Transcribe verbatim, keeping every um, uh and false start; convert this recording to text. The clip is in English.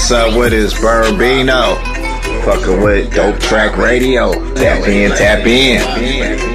What's up with this Burbino? Fucking with Dope Track Radio. Tap in, tap in.